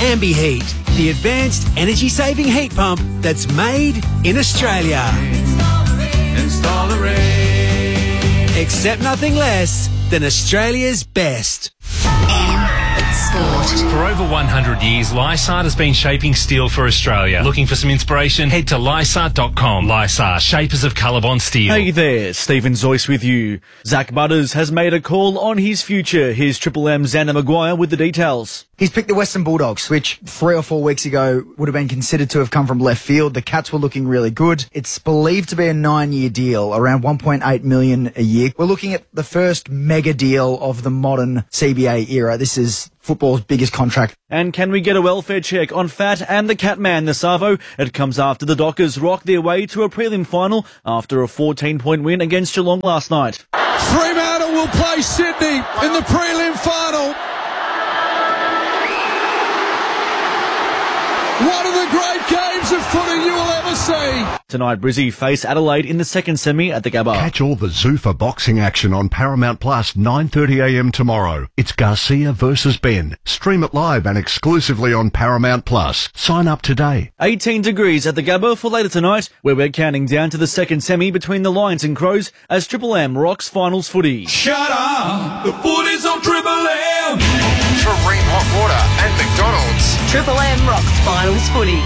AmbiHeat, the advanced energy-saving heat pump that's made in Australia. Accept nothing less than Australia's best. Sport. For over 100 years, Lysart has been shaping steel for Australia. Looking for some inspiration? Head to lysart.com. Lysart, shapers of COLORBOND steel. Hey there, Stephen Zoyce with you. Zach Butters has made a call on his future. Here's Triple M's Xander Maguire with the details. He's picked the Western Bulldogs, which 3 or 4 weeks ago would have been considered to have come from left field. The Cats were looking really good. It's believed to be a 9-year deal, around $1.8 million a year. We're looking at the first mega deal of the modern CBA era. This is football's biggest contract. And can we get a welfare check on Fat and the Catman, the Savo? It comes after the Dockers rocked their way to a prelim final after a 14-point win against Geelong last night. Fremantle will play Sydney in the prelim final. One of the great games of footy you will ever see. Tonight, Brizzy face Adelaide in the second semi at the Gabba. Catch all the Zuffa boxing action on Paramount Plus, 9:30am tomorrow. It's Garcia versus Ben. Stream it live and exclusively on Paramount Plus. Sign up today. 18 degrees at the Gabba for later tonight, where we're counting down to the second semi between the Lions and Crows as Triple M rocks finals footy. Shut up! The footy's on Triple M! Kareem Hot Water and McDonald's. Triple M rocks finals footy.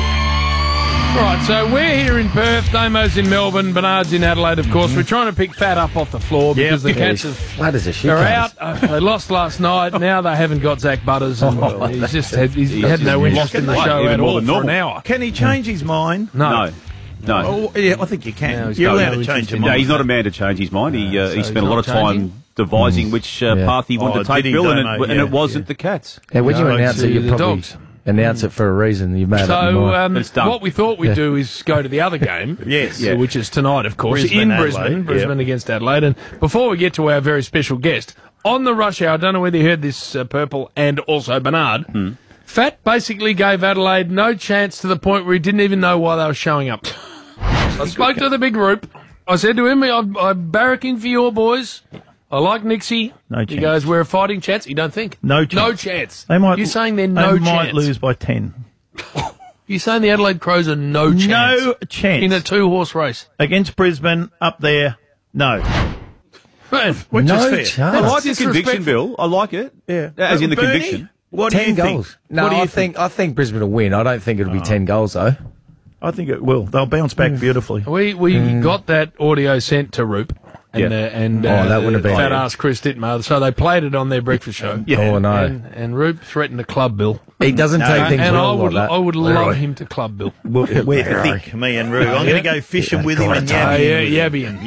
Right, so we're here in Perth, Damo's in Melbourne, Bernard's in Adelaide, of course. We're trying to pick Fat up off the floor because the Cats are out. They lost last night. Now they haven't got Zach Butters. And he's had no interest in the show at all for an hour. Can he change his mind? No. Oh, yeah, I think you can. You're allowed to change your mind. No, he's not a man to change his mind. He spent a lot of time devising which path he wanted to take, Bill, and it wasn't the Cats. Yeah, when you announce it, you the probably Dogs. announce it for a reason. You made up your mind. So what we thought we'd do is go to the other game, which is tonight, of course, in Brisbane against Adelaide. And before we get to our very special guest, on the rush hour, I don't know whether you heard this, Purple and also Bernard, Fat basically gave Adelaide no chance to the point where he didn't even know why they were showing up. I spoke to the big group. I said to him, I'm barracking for your boys. I like Nixie. No chance. He goes, we're a fighting chance. You don't think? No chance. No chance. You're saying they're no chance? They might lose by 10. You're saying the Adelaide Crows are no chance? No chance. In a 2-horse race? Against Brisbane, up there, no. Man, which no is fair. chance. I like the conviction, Bill. I like it. Yeah. As in the Bernie, conviction. What do 10 you goals. think? No, What do you I think Brisbane will win. I don't think it'll be 10 goals, though. I think it will. They'll bounce back beautifully. We got that audio sent to Roop. And that would have been fat ass Chris Dittmar. So they played it on their breakfast show. Oh, no. And Roop threatened to club Bill. He doesn't take things well like that. I would love him to club Bill. We're thick, me and Roo. I'm going to go fishing with him and Yabbian.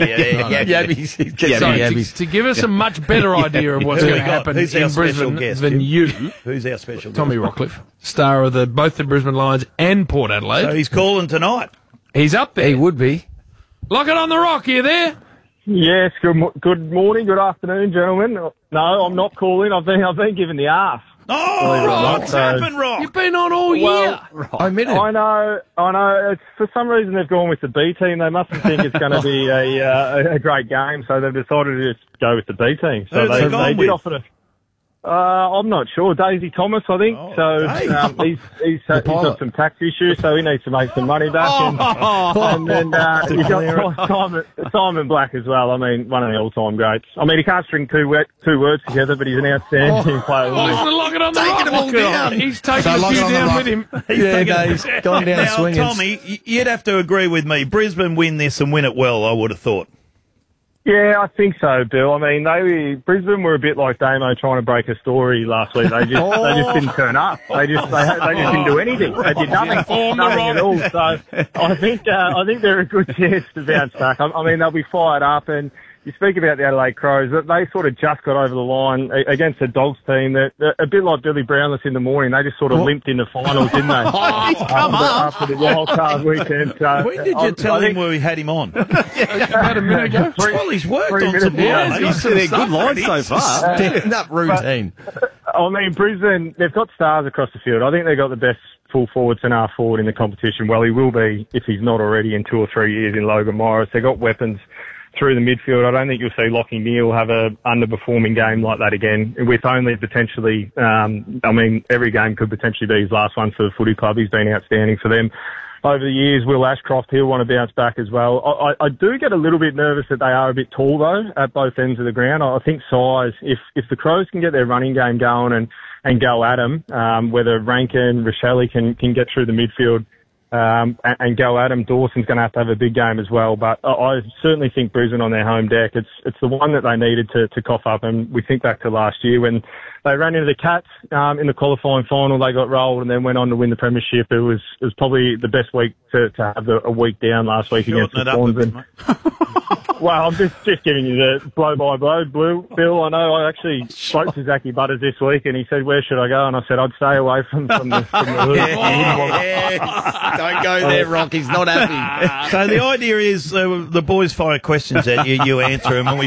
Yabbies. To give us a much better idea of what's going to happen in Brisbane than you. Who's our special guest? Tommy Rockcliffe, star of both the Brisbane Lions and Port Adelaide. So he's calling tonight. He's up there. He would be. Lock it on the rock, you there? Yes, good morning, good afternoon, gentlemen. No, I'm not calling. I've been given the arse. Oh, what's happened, Rock? You've been on all year. I know. It's, for some reason they've gone with the B team. They mustn't think it's going to be a great game, so they've decided to just go with the B team. So they did offer to. I'm not sure. Daisy Thomas, I think. He's got some tax issues, so he needs to make some money back. And then you've got Simon Black as well. I mean, one of the all-time greats. I mean, he can't string two words together, but he's an outstanding player. Lock it on the rock. Them all down. He's taking a few down with him. He's gone down swinging. Tommy, you'd have to agree with me. Brisbane win this and win it well, I would have thought. Yeah, I think so, Bill. I mean, Brisbane were a bit like Damo trying to break a story last week. They just didn't turn up. They just didn't do anything. They did nothing at all. So I think they're a good chance to bounce back. I mean, they'll be fired up. And you speak about the Adelaide Crows, that they sort of just got over the line against the Dogs team. That a bit like Billy Brownless in the morning. They just sort of limped in the finals, didn't they? After the wild card weekend. So when did you tell him we had him on? About a minute ago. Well, he's worked on some He's a good line so far. Stand-up routine. I mean, Brisbane, they've got stars across the field. I think they've got the best full forward, centre forward in the competition. Well, he will be if he's not already in 2 or 3 years in Logan Morris. They've got weapons. through the midfield. I don't think you'll see Lockie Neal have a underperforming game like that again, with only potentially, every game could potentially be his last one for the footy club. He's been outstanding for them over the years. Will Ashcroft, he'll want to bounce back as well. I do get a little bit nervous that they are a bit tall, though, at both ends of the ground. I think size, if the Crows can get their running game going and go at them, whether Rankin, Rochelle can get through the midfield, and go at him, Dawson's going to have a big game as well. But I certainly think Brisbane on their home deck, it's the one that they needed to cough up. And we think back to last year when they ran into the Cats in the qualifying final, they got rolled and then went on to win the premiership. It was probably the best week to have a week down last week against the Swans. Well, I'm just giving you the blow-by-blow, Bill. I know I actually spoke to Zachy Butters this week and he said, where should I go? And I said, I'd stay away from the hood. Don't go there, Rock. He's not happy. So the idea is the boys fire questions at you, you answer them, and we